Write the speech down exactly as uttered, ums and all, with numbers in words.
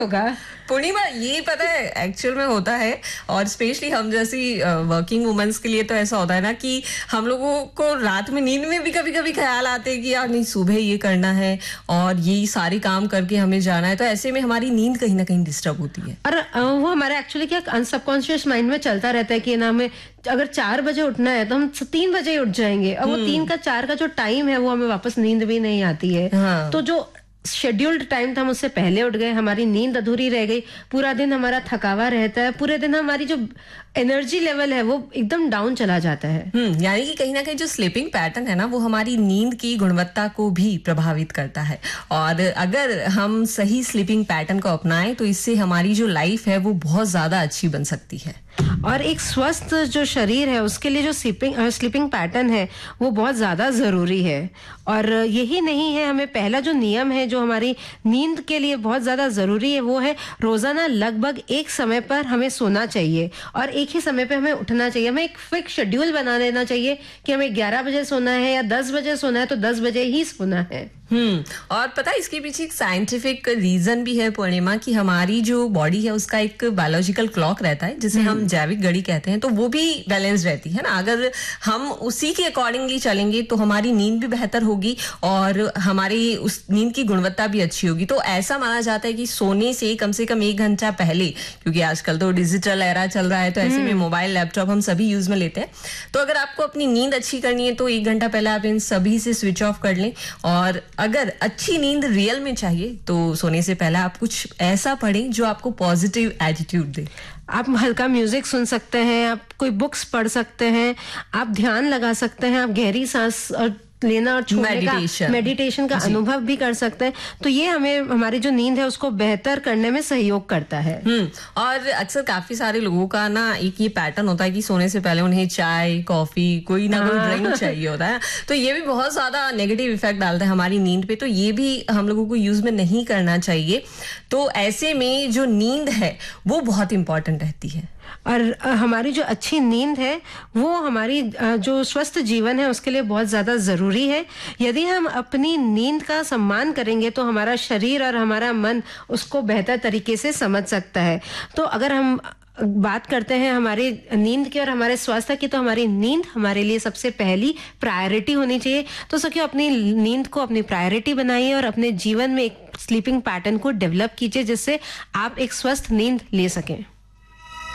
होगा। पूर्णिमा, ये पता है एक्चुअल में होता है, और स्पेशली हम जैसी वर्किंग वुमेन्स के लिए तो ऐसा होता है ना कि हम लोगों को रात में नींद में भी कभी कभी ख्याल आते हैं कि यार नहीं, सुबह ये करना है और ये सारे काम करके हमें जाना है, तो ऐसे में हमारी नींद कहीं ना कहीं डिस्टर्ब होती है। और अ, वो हमारा एक्चुअली क्या अनसबकॉन्शियस माइंड में चलता रहता है कि ना हमें अगर चार बजे उठना है तो हम तीन बजे ही उठ जाएंगे, और वो तीन का चार का जो टाइम है वो हमें वापस नींद भी नहीं आती है। हाँ। तो जो शेड्यूल्ड टाइम था हम उससे पहले उठ गए, हमारी नींद अधूरी रह गई, पूरा दिन हमारा थकावा रहता है, पूरे दिन हमारी जो एनर्जी लेवल है वो एकदम डाउन चला जाता है। हम्म यानी कि कहीं ना कहीं जो स्लीपिंग पैटर्न है ना, वो हमारी नींद की गुणवत्ता को भी प्रभावित करता है, और अगर हम सही स्लीपिंग पैटर्न को अपनाएं तो इससे हमारी जो लाइफ है वो बहुत ज्यादा अच्छी बन सकती है। और एक स्वस्थ जो शरीर है उसके लिए जो स्लीपिंग स्लीपिंग पैटर्न है वो बहुत ज्यादा जरूरी है। और यही नहीं है, हमें पहला जो नियम है जो हमारी नींद के लिए बहुत ज्यादा जरूरी है वो है रोजाना लगभग एक समय पर हमें सोना चाहिए और एक ही समय पे हमें उठना चाहिए। हमें एक फिक्स शेड्यूल बना लेना चाहिए कि हमें ग्यारह बजे सोना है या दस बजे सोना है तो दस बजे ही सोना है। हम्म और पता है इसके पीछे एक साइंटिफिक रीजन भी है पूर्णिमा, कि हमारी जो बॉडी है उसका एक बायोलॉजिकल क्लॉक रहता है जिसे हम जैविक घड़ी कहते हैं, तो वो भी बैलेंस रहती है ना। अगर हम उसी के अकॉर्डिंगली चलेंगे तो हमारी नींद भी बेहतर होगी और हमारी उस नींद की गुणवत्ता भी अच्छी होगी। तो ऐसा माना जाता है कि सोने से कम से कम एक घंटा पहले, क्योंकि आजकल तो डिजिटल एरा चल रहा है तो ऐसे में मोबाइल लैपटॉप हम सभी यूज में लेते हैं, तो अगर आपको अपनी नींद अच्छी करनी है तो एक घंटा पहले आप इन सभी से स्विच ऑफ कर लें। और अगर अच्छी नींद रियल में चाहिए तो सोने से पहले आप कुछ ऐसा पढ़ें जो आपको पॉजिटिव एटीट्यूड दे। आप हल्का म्यूजिक सुन सकते हैं, आप कोई बुक्स पढ़ सकते हैं, आप ध्यान लगा सकते हैं, आप गहरी सांस और लेना और छोड़ने मेडिटेशन का मेडिटेशन का अनुभव भी कर सकते हैं। तो ये हमें हमारी जो नींद है उसको बेहतर करने में सहयोग करता है। हम्म और अक्सर काफी सारे लोगों का ना एक ये पैटर्न होता है कि सोने से पहले उन्हें चाय, कॉफी, कोई ना कोई ड्रिंक चाहिए होता है, तो ये भी बहुत ज्यादा नेगेटिव इफेक्ट डालता है हमारी नींद पे, तो ये भी हम लोगों को यूज में नहीं करना चाहिए। तो ऐसे में जो नींद है वो बहुत इंपॉर्टेंट रहती है। और हमारी जो अच्छी नींद है वो हमारी जो स्वस्थ जीवन है उसके लिए बहुत ज्यादा जरूरी है। यदि हम अपनी नींद का सम्मान करेंगे तो हमारा शरीर और हमारा मन उसको बेहतर तरीके से समझ सकता है। तो अगर हम बात करते हैं हमारी नींद की और हमारे स्वास्थ्य की, तो हमारी नींद हमारे लिए सबसे पहली प्रायोरिटी होनी चाहिए। तो सखियों, अपनी नींद को अपनी प्रायोरिटी बनाइए और अपने जीवन में एक स्लीपिंग पैटर्न को डेवलप कीजिए जिससे आप एक स्वस्थ नींद ले सकें।